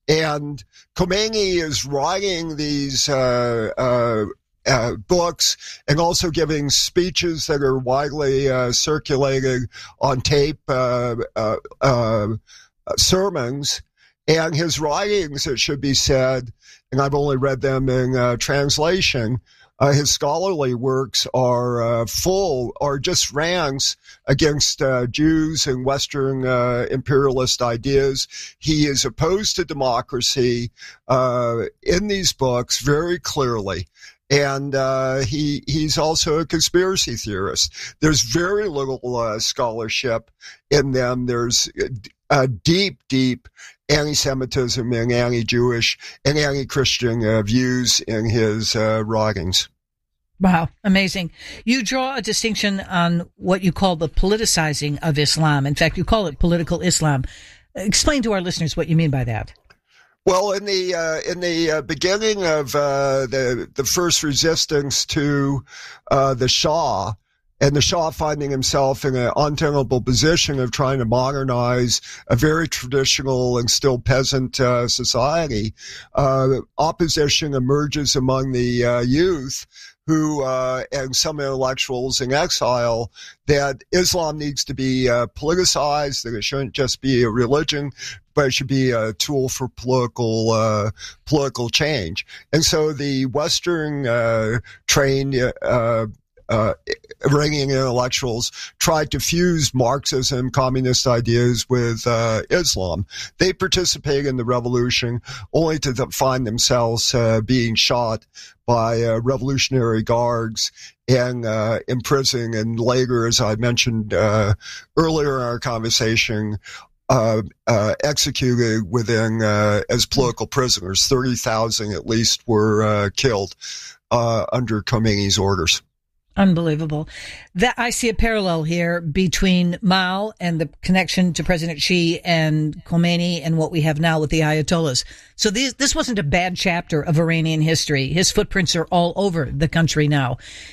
And Khomeini is writing these uh, uh, uh, books and also giving speeches that are widely uh, circulated on tape, uh, uh, uh, sermons. And his writings, it should be said, and I've only read them in uh, translation, Uh, his scholarly works are uh, full, are just rants against uh, Jews and Western uh, imperialist ideas. He is opposed to democracy uh, in these books very clearly. And uh, he he's also a conspiracy theorist. There's very little uh, scholarship in them. There's a deep, deep anti-Semitism and anti-Jewish and anti-Christian uh, views in his uh, writings. Wow, amazing. You draw a distinction on what you call the politicizing of Islam. In fact, you call it political Islam. Explain to our listeners what you mean by that. Well, in the uh, in the uh, beginning of uh, the the first resistance to uh, the Shah, and the Shah finding himself in an untenable position of trying to modernize a very traditional and still peasant uh, society, uh, opposition emerges among the uh, youth who, uh, and some intellectuals in exile, that Islam needs to be uh, politicized, that it shouldn't just be a religion, but it should be a tool for political uh, political change. And so the Western uh, trained uh, uh, Iranian intellectuals tried to fuse Marxism, communist ideas with uh, Islam. They participated in the revolution only to find themselves uh, being shot by uh, Revolutionary Guards and uh, imprisoned, and later, as I mentioned uh, earlier in our conversation, uh, uh, executed within uh, as political prisoners. thirty thousand at least were uh, killed uh, under Khomeini's orders. Unbelievable. That I see a parallel here between Mao and the connection to President Xi and Khomeini and what we have now with the Ayatollahs. So these, this wasn't a bad chapter of Iranian history. His footprints are all over the country now.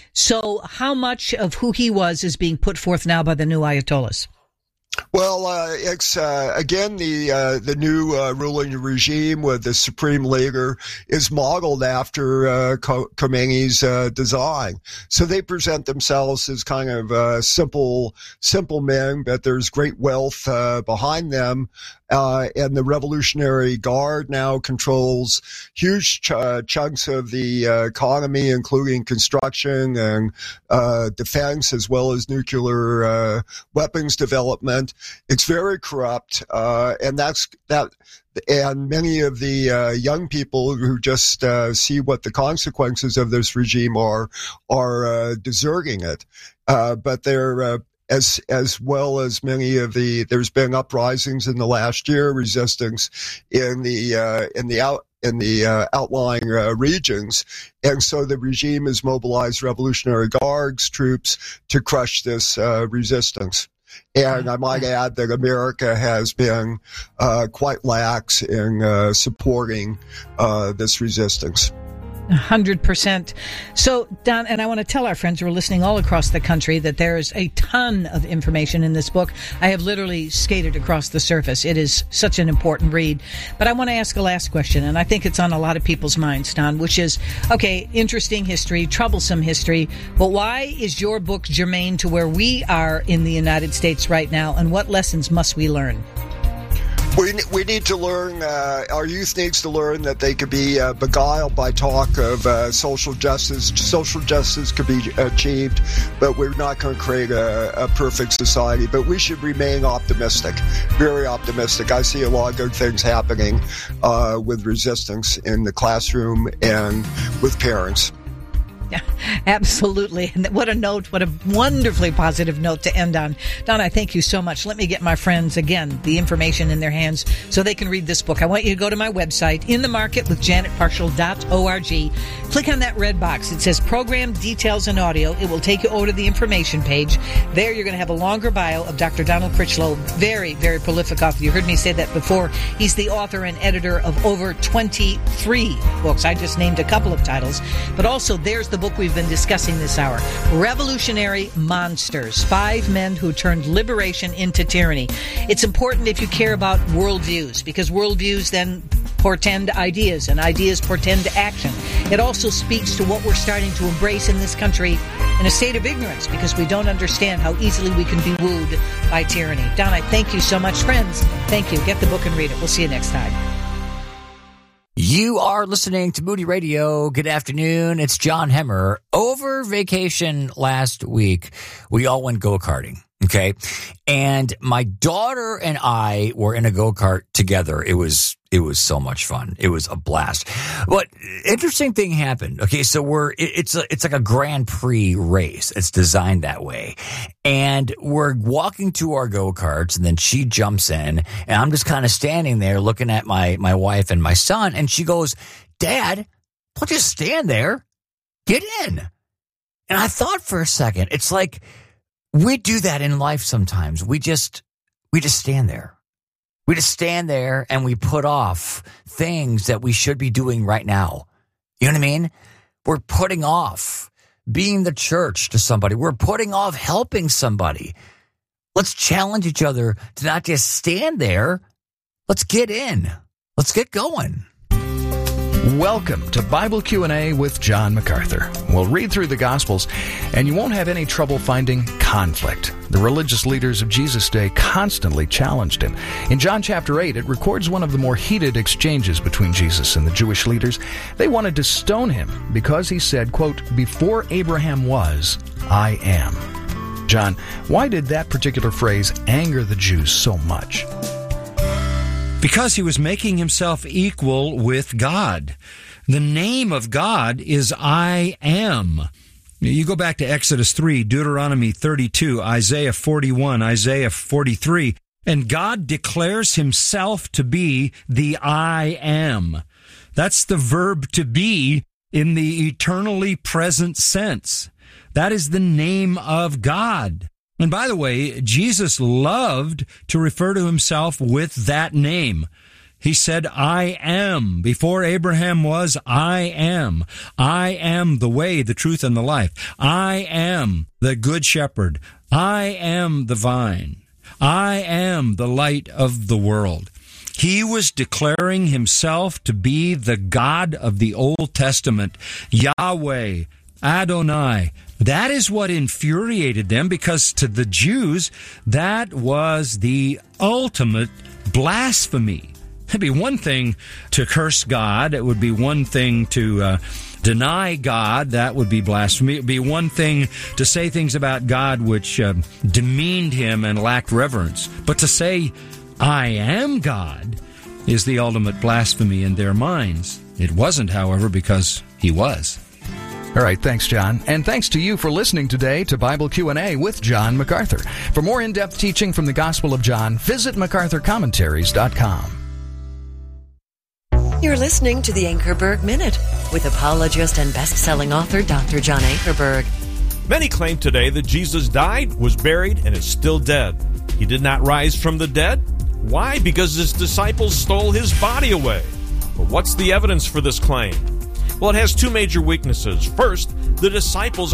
So how much of who he was is being put forth now by the new Ayatollahs? Well, uh, it's, uh, again, the, uh, the new, uh, ruling regime with the supreme leader is modeled after, uh, Khomeini's, uh, design. So they present themselves as kind of, uh, simple, simple men, but there's great wealth, uh, behind them. Uh, and the Revolutionary Guard now controls huge ch- uh, chunks of the uh, economy, including construction and uh, defense, as well as nuclear uh, weapons development. It's very corrupt, uh, and that's that. And many of the uh, young people who just uh, see what the consequences of this regime are are uh, deserting it. Uh, but they're uh, As as well as many of the, there's been uprisings in the last year, resistance in the uh, in the out in the uh, outlying uh, regions, and so the regime has mobilized Revolutionary Guards troops to crush this uh, resistance. And I might add that America has been uh, quite lax in uh, supporting uh, this resistance. A hundred percent. So, Don, and I want to tell our friends who are listening all across the country that there is a ton of information in this book. I have literally skated across the surface. It is such an important read. But I want to ask a last question, and I think it's on a lot of people's minds, Don, which is, okay, interesting history, troublesome history, but why is your book germane to where we are in the United States right now, and what lessons must we learn? We we need to learn, uh, our youth needs to learn that they could be uh, beguiled by talk of uh, social justice. Social justice could be achieved, but we're not going to create a, a perfect society. But we should remain optimistic, very optimistic. I see a lot of good things happening uh, with resistance in the classroom and with parents. Yeah, absolutely. And what a note, what a wonderfully positive note to end on. Don, I thank you so much. Let me get my friends, again, the information in their hands so they can read this book. I want you to go to my website, in the market with janet parshall dot org. Click on that red box. It says Program Details and Audio. It will take you over to the information page. There you're going to have a longer bio of Doctor Donald Critchlow. Very, very prolific author. You heard me say that before. He's the author and editor of over twenty-three books. I just named a couple of titles. But also, there's the book we've been discussing this hour, Revolutionary Monsters, Five Men Who Turned Liberation into Tyranny. It's important if you care about worldviews, because worldviews then portend ideas, and ideas portend action. It also speaks to what we're starting to embrace in this country in a state of ignorance, because we don't understand how easily we can be wooed by tyranny. Don, I thank you so much. Friends, thank you. Get the book and read it. We'll see you next time. You are listening to Moody Radio. Good afternoon. It's John Hemmer. Over vacation last week, we all went go-karting, okay? And my daughter and I were in a go-kart together. It was it was so much fun. It was a blast. But interesting thing happened. Okay, so we're it, it's a, it's like a Grand Prix race. It's designed that way. And we're walking to our go-karts, and then she jumps in, and I'm just kind of standing there looking at my my wife and my son, and she goes, "Dad, don't just stand there. Get in." And I thought for a second, it's like we do that in life sometimes. We just we just stand there. We just stand there and we put off things that we should be doing right now. You know what I mean? We're putting off being the church to somebody. We're putting off helping somebody. Let's challenge each other to not just stand there. Let's get in. Let's get going. Welcome to Bible Q and A with John MacArthur. We'll read through the Gospels, and you won't have any trouble finding conflict. The religious leaders of Jesus' day constantly challenged him. In John chapter eight, it records one of the more heated exchanges between Jesus and the Jewish leaders. They wanted to stone him because he said, quote, "Before Abraham was, I am. John, why did that particular phrase anger the Jews so much? Because he was making himself equal with God. The name of God is I am. You go back to Exodus three, Deuteronomy thirty-two, Isaiah forty-one, Isaiah forty-three, and God declares himself to be the I am. That's the verb to be in the eternally present sense. That is the name of God. And by the way, Jesus loved to refer to himself with that name. He said, I am. Before Abraham was, I am. I am the way, the truth, and the life. I am the good shepherd. I am the vine. I am the light of the world. He was declaring himself to be the God of the Old Testament, Yahweh, Adonai. That is what infuriated them, because to the Jews, that was the ultimate blasphemy. It'd be one thing to curse God. It would be one thing to uh, deny God. That would be blasphemy. It would be one thing to say things about God which uh, demeaned him and lacked reverence. But to say, I am God, is the ultimate blasphemy in their minds. It wasn't, however, because he was. All right, thanks, John. And thanks to you for listening today to Bible Q and A with John MacArthur. For more in-depth teaching from the Gospel of John, visit macarthur commentaries dot com. You're listening to the Ankerberg Minute with apologist and best-selling author Doctor John Ankerberg. Many claim today that Jesus died, was buried, and is still dead. He did not rise from the dead. Why? Because his disciples stole his body away. But what's the evidence for this claim? Well, it has two major weaknesses. First, the disciples